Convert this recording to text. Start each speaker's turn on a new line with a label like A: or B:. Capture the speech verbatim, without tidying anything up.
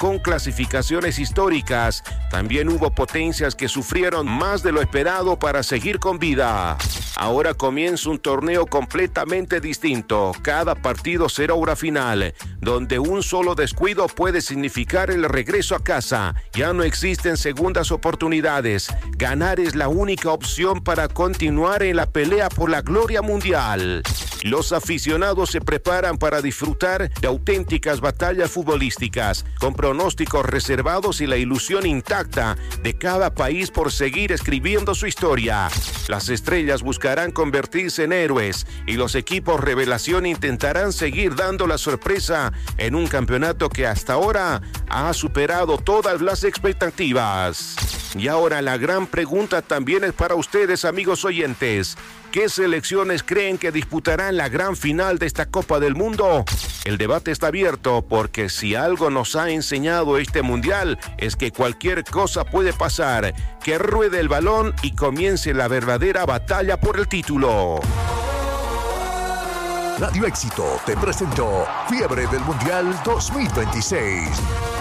A: con clasificaciones históricas, también hubo potencias que sufrieron más de lo esperado para seguir con vida. Ahora comienza un torneo completamente distinto. Cada partido será una final, donde un solo descuido puede significar el regreso a casa. Ya no existen segundas oportunidades. Ganar es la única opción para continuar en la pelea por la gloria mundial. Los aficionados se preparan para disfrutar de auténticas batallas futbolísticas, con pronósticos reservados y la ilusión intacta de cada país por seguir escribiendo su historia. Las estrellas buscarán convertirse en héroes y los equipos revelación intentarán seguir dando la sorpresa en un campeonato que hasta ahora ha superado todas las expectativas. Y ahora la gran pregunta también es para ustedes, amigos oyentes. ¿Qué selecciones creen que disputarán la gran final de esta Copa del Mundo? El debate está abierto porque si algo nos ha enseñado este mundial es que cualquier cosa puede pasar. Que ruede el balón y comience la verdadera batalla por el título.
B: Radio Éxito te presentó Fiebre del Mundial dos mil veintiséis.